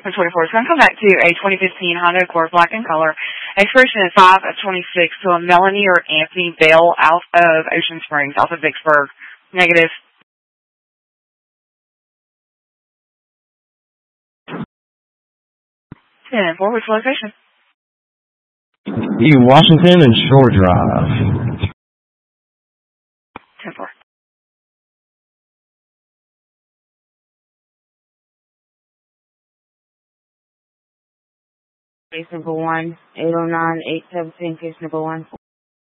The 24 is going to come back to a 2015 Honda Accord black in color. Expiration is 5 of 26 to a Melanie or Anthony Bale out of Ocean Springs, out of Vicksburg. Negative. 10-4, which location? Washington and Shore Drive. 10-4. Case number 1, 809-817, case number 1.